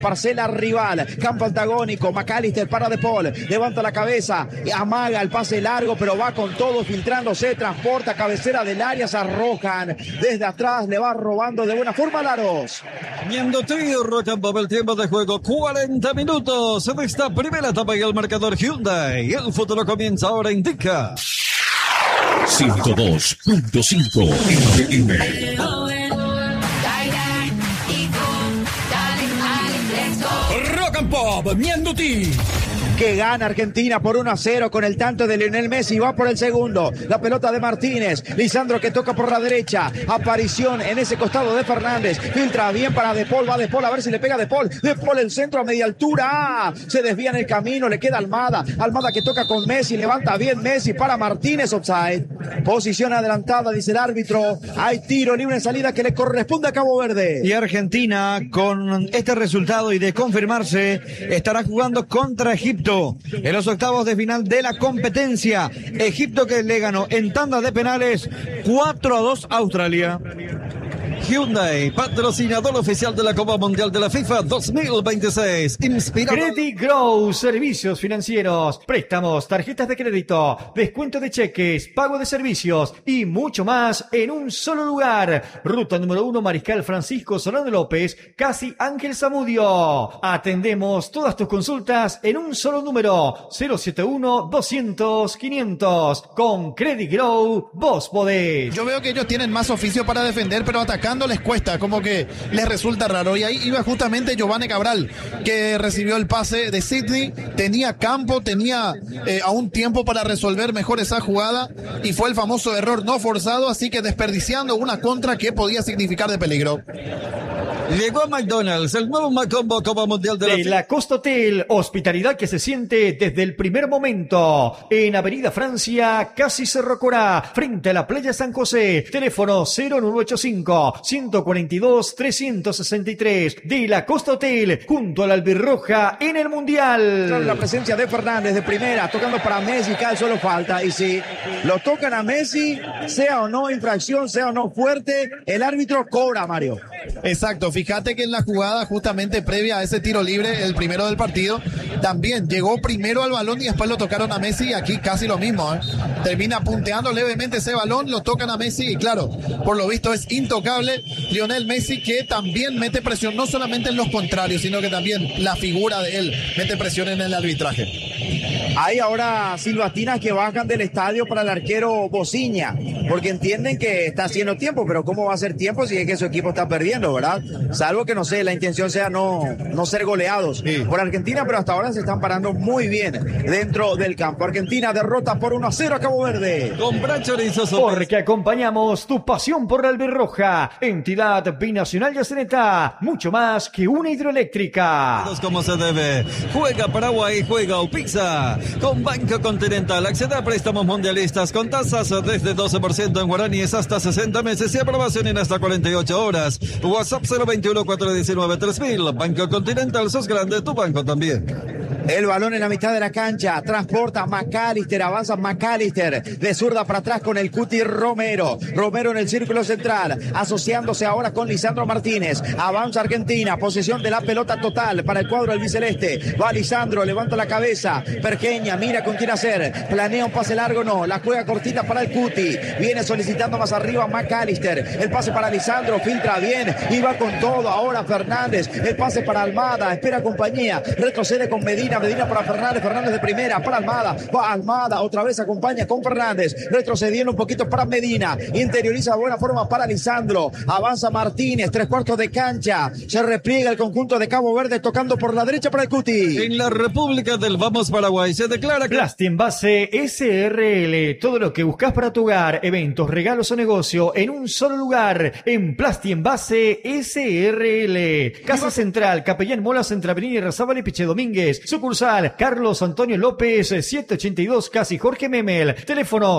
parcela rival, campo antagónico, McAllister para De Paul, levanta la cabeza, amaga el pase largo, pero va con todo, filtrándose, transporta, cabecera del área, se arrojan desde atrás, le va robando de buena forma Laros. Mendotín, Rocampo, el tiempo de juego, 40 minutos de esta primera etapa y el marcador Hyundai. El futuro comienza ahora, indica 102.5 FM. Rock and Pop, Mendotín. Que gana Argentina por 1-0 con el tanto de Lionel Messi, va por el segundo, la pelota de Martínez, Lisandro que toca por la derecha, aparición en ese costado de Fernández, filtra bien para De Paul, va De Paul a ver si le pega De Paul el centro a media altura, se desvía en el camino, le queda Almada que toca con Messi, levanta bien Messi para Martínez, offside, posición adelantada, dice el árbitro, hay tiro libre en salida que le corresponde a Cabo Verde. Y Argentina con este resultado y de confirmarse estará jugando contra Egipto en los octavos de final de la competencia. Egipto que le ganó en tanda de penales 4-2 a Australia. Hyundai, patrocinador oficial de la Copa Mundial de la FIFA 2026. Inspirado. Credit Grow, servicios financieros, préstamos, tarjetas de crédito, descuento de cheques, pago de servicios y mucho más en un solo lugar. Ruta número 1, Mariscal Francisco Solano López, casi Ángel Zamudio. Atendemos todas tus consultas en un solo número, 071-200-500. Con Credit Grow, vos podés. Yo veo que ellos tienen más oficio para defender, pero atacando les cuesta, como que les resulta raro. Y ahí iba justamente Giovanni Cabral, que recibió el pase de Sidney, tenía campo, tenía aún tiempo para resolver mejor esa jugada, y fue el famoso error no forzado, así que desperdiciando una contra que podía significar de peligro. Llegó a McDonald's, el nuevo Macombo Copa Mundial de la Costa Hotel, hospitalidad que se siente desde el primer momento. En Avenida Francia, casi Cerro Corá, frente a la playa San José. Teléfono 0985-142-363. De la Costa Hotel, junto a la Albirroja en el Mundial. La presencia de Fernández de primera, tocando para Messi, cae solo falta. Y si lo tocan a Messi, sea o no infracción, sea o no fuerte, el árbitro cobra, Mario. Exacto, fíjate que en la jugada justamente previa a ese tiro libre, el primero del partido, también llegó primero al balón y después lo tocaron a Messi, y aquí casi lo mismo, termina punteando levemente ese balón, lo tocan a Messi y claro, por lo visto es intocable Lionel Messi, que también mete presión no solamente en los contrarios, sino que también la figura de él mete presión en el arbitraje. Hay ahora silbatinas que bajan del estadio para el arquero Bociña, porque entienden que está haciendo tiempo, pero ¿cómo va a hacer tiempo si es que su equipo está perdiendo, verdad? Salvo que, no sé, la intención sea no ser goleados por Argentina, pero hasta ahora se están parando muy bien dentro del campo. Argentina derrota por 1-0 a Cabo Verde. Con Chorizo. Porque acompañamos tu pasión por la Albirroja, entidad binacional Yaceneta, mucho más que una hidroeléctrica. Como se debe. Juega Paraguay, juega Upixa. Con Banco Continental, accede a préstamos mundialistas con tasas desde 12% en guaraníes hasta 60 meses y aprobación en hasta 48 horas. WhatsApp 021-419-3000. Banco Continental, sos grande, tu banco también. El balón en la mitad de la cancha, transporta McAllister, avanza McAllister, de zurda para atrás con el Cuti Romero en el círculo central, asociándose ahora con Lisandro Martínez, avanza Argentina, posesión de la pelota total para el cuadro albiceleste, va Lisandro, levanta la cabeza, Pergeña, mira con quién hacer, planea un pase largo, no, la juega cortita para el Cuti, viene solicitando más arriba McAllister, el pase para Lisandro, filtra bien, y va con todo, ahora Fernández, el pase para Almada, espera compañía, retrocede con Medina para Fernández de primera, para Almada, va Almada, otra vez acompaña con Fernández, retrocediendo un poquito para Medina, interioriza de buena forma para Lisandro, avanza Martínez, 3/4 de cancha, se repliega el conjunto de Cabo Verde tocando por la derecha para el Cuti. En la República del Vamos Paraguay se declara que Plastienvase SRL, todo lo que buscas para tu hogar, eventos, regalos o negocio en un solo lugar, en Plastienvase SRL. Casa Central, Capellán Molas entre Avenida Irarrázaval y Piche Domínguez. Sucursal Carlos Antonio López, 782 Casi Jorge Memel. Teléfono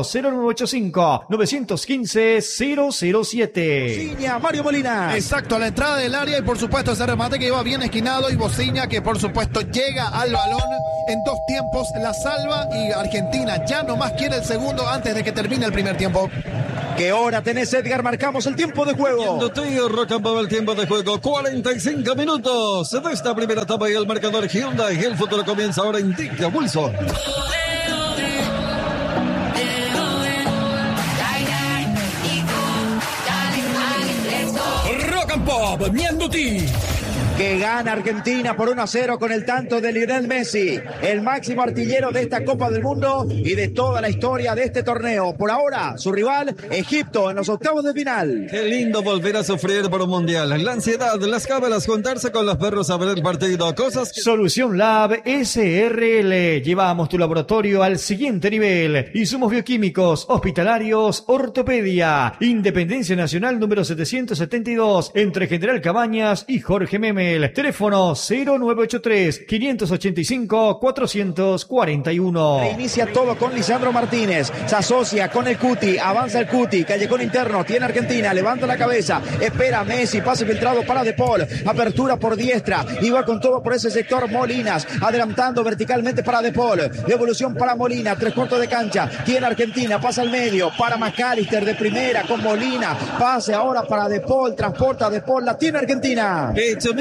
0985-915-007. Bociña, Mario Molina. Exacto, a la entrada del área y por supuesto ese remate que iba bien esquinado, y Bociña que por supuesto llega al balón en dos tiempos, la salva, y Argentina ya nomás quiere el segundo antes de que termine el primer tiempo. ¿Qué hora tenés, Edgar? Marcamos el tiempo de juego. Rock and Pop, el tiempo de juego, 45 minutos de esta primera etapa y el marcador Hyundai. El futuro comienza ahora, indica Wilson. Rock and Pop, Mianduti. Que gana Argentina por 1-0 con el tanto de Lionel Messi, el máximo artillero de esta Copa del Mundo y de toda la historia de este torneo. Por ahora, su rival, Egipto, en los octavos de final. Qué lindo volver a sufrir por un mundial. La ansiedad, las cábalas, juntarse con los perros a ver el partido. Cosas que... Solución Lab SRL. Llevamos tu laboratorio al siguiente nivel. Insumos bioquímicos, hospitalarios, ortopedia. Independencia Nacional número 772, entre General Cabañas y Jorge Memel. Teléfono 0983-585-441. Reinicia todo con Lisandro Martínez. Se asocia con el Cuti. Avanza el Cuti. Callejón interno. Tiene Argentina. Levanta la cabeza. Espera Messi. Pase filtrado para De Paul. Apertura por diestra. Y va con todo por ese sector Molinas. Adelantando verticalmente para De Paul. Devolución para Molina. 3/4 de cancha. Tiene Argentina. Pasa al medio. Para McAllister de primera con Molina. Pase ahora para De Paul. Transporta De Paul. La tiene Argentina.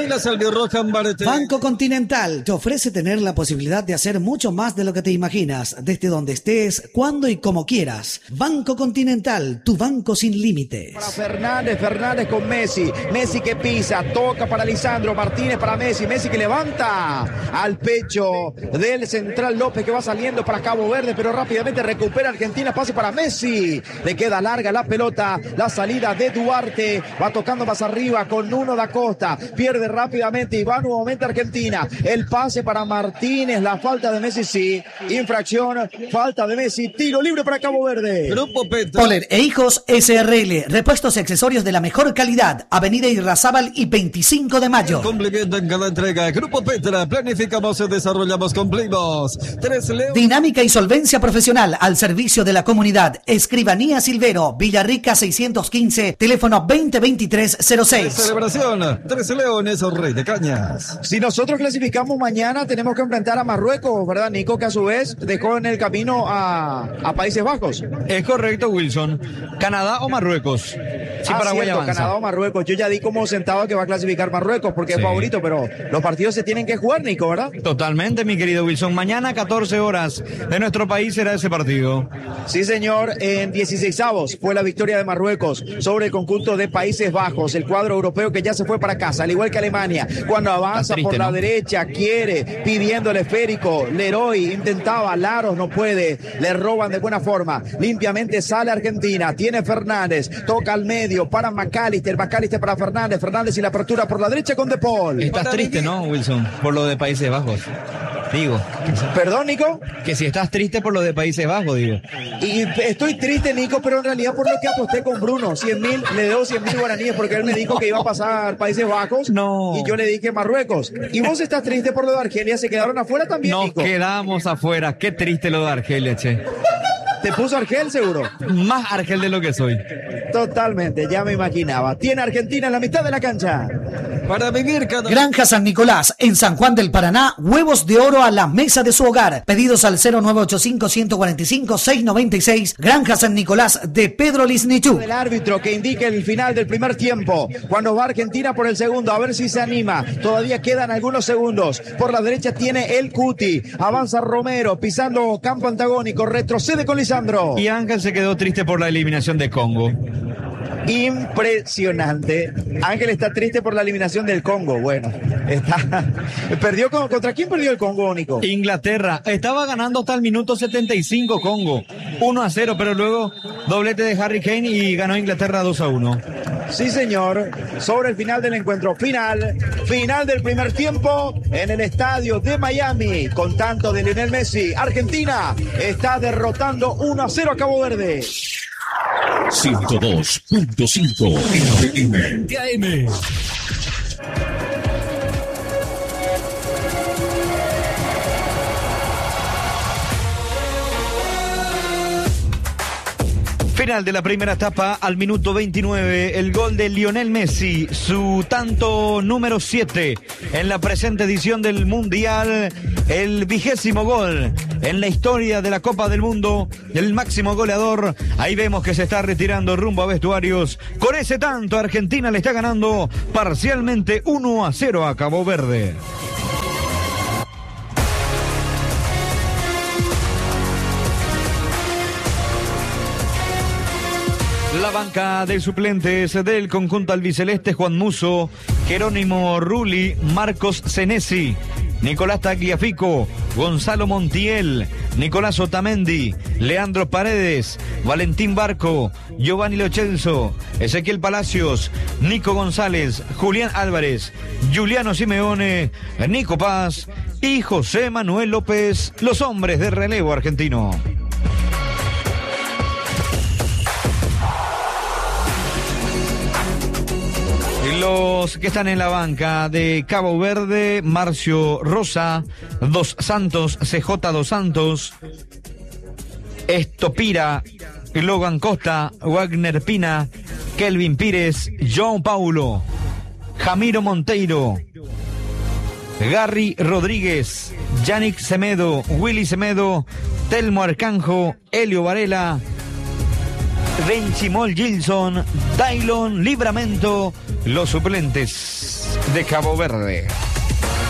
Banco Continental te ofrece tener la posibilidad de hacer mucho más de lo que te imaginas, desde donde estés, cuando y como quieras. Banco Continental, tu banco sin límites. Para Fernández con Messi. Messi que pisa, toca para Lisandro Martínez, para Messi. Messi que levanta al pecho del central López, que va saliendo para Cabo Verde, pero rápidamente recupera Argentina. Pase para Messi. Le queda larga la pelota. La salida de Duarte. Va tocando más arriba con Nuno da Costa. Pierde rápidamente y va nuevamente Argentina. El pase para Martínez. La falta de Messi, sí. Infracción. Falta de Messi. Tiro libre para Cabo Verde. Grupo Petra. Poler e Hijos SRL. Repuestos y accesorios de la mejor calidad. Avenida Irrazábal y 25 de mayo. Cumplimiento en cada entrega. Grupo Petra. Planificamos y desarrollamos, cumplimos. Dinámica y solvencia profesional al servicio de la comunidad. Escribanía Silvero. Villarrica 615. Teléfono 2023-06. Celebración. 13 Leones, Rey de Cañas. Si nosotros clasificamos mañana, tenemos que enfrentar a Marruecos, ¿verdad, Nico? Que a su vez dejó en el camino a Países Bajos. Es correcto, Wilson. ¿Canadá o Marruecos? Si Paraguay cierto, avanza. Canadá o Marruecos. Yo ya di como sentado que va a clasificar Marruecos porque es favorito, pero los partidos se tienen que jugar, Nico, ¿verdad? Totalmente, mi querido Wilson. Mañana, 14 horas de nuestro país será ese partido. Sí, señor. En 16avos fue la victoria de Marruecos sobre el conjunto de Países Bajos, el cuadro europeo que ya se fue para casa, al igual que Alemania. Cuando avanza por la derecha, quiere, pidiendo el esférico. Leroy intentaba, Laros no puede. Le roban de buena forma. Limpiamente sale Argentina. Tiene Fernández. Toca al medio para McAllister. McAllister para Fernández. Fernández y la apertura por la derecha con De Paul. Estás triste, ¿no, Wilson? Por lo de Países Bajos. Digo. ¿Perdón, Nico? Que si estás triste por lo de Países Bajos, digo. Y estoy triste, Nico, pero en realidad por lo que aposté con Bruno. 100.000, le debo 100.000 guaraníes porque él me dijo que iba a pasar Países Bajos. No. Y yo le dije Marruecos. Y vos estás triste por lo de Argelia. ¿Se quedaron afuera también, Nos Nico? quedamos afuera. Qué triste lo de Argelia, che. ¿Te puso Argel, seguro? Más Argel de lo que soy. Totalmente, ya me imaginaba. Tiene Argentina en la mitad de la cancha. Para vivir cada... Granja San Nicolás, en San Juan del Paraná, huevos de oro a la mesa de su hogar. Pedidos al 0985-145-696. Granja San Nicolás de Pedro Lisnichú. El árbitro que indique el final del primer tiempo. Cuando va Argentina por el segundo, a ver si se anima. Todavía quedan algunos segundos. Por la derecha tiene el Cuti. Avanza Romero, pisando campo antagónico. Retrocede con Lisandro. Y Ángel se quedó triste por la eliminación de Congo. Impresionante. Ángel está triste por la eliminación del Congo. Bueno, perdió ¿contra quién perdió el Congo, Nico? Inglaterra. Estaba ganando hasta el minuto 75 Congo. 1-0, pero luego doblete de Harry Kane y ganó Inglaterra 2-1. Sí, señor. Sobre el final del encuentro. Final del primer tiempo en el estadio de Miami. Con tanto de Lionel Messi. Argentina está derrotando 1-0 a Cabo Verde. 102.5 FM. Final de la primera etapa al minuto 29, el gol de Lionel Messi, su tanto número 7 en la presente edición del Mundial, el 20º gol en la historia de la Copa del Mundo, el máximo goleador. Ahí vemos que se está retirando rumbo a vestuarios. Con ese tanto, Argentina le está ganando parcialmente 1-0 a Cabo Verde. La banca de suplentes del conjunto albiceleste: Juan Musso, Jerónimo Rulli, Marcos Senesi, Nicolás Tagliafico, Gonzalo Montiel, Nicolás Otamendi, Leandro Paredes, Valentín Barco, Giovanni Lo Celso, Ezequiel Palacios, Nico González, Julián Álvarez, Giuliano Simeone, Nico Paz y José Manuel López, los hombres de relevo argentino. Los que están en la banca de Cabo Verde: Marcio Rosa, Dos Santos, CJ Dos Santos, Estopira, Logan Costa, Wagner Pina, Kelvin Pires, João Paulo, Jamiro Monteiro, Gary Rodríguez, Yannick Semedo, Willy Semedo, Telmo Arcanjo, Helio Varela, Benchimol Gilson, Dailon Livramento, los suplentes de Cabo Verde.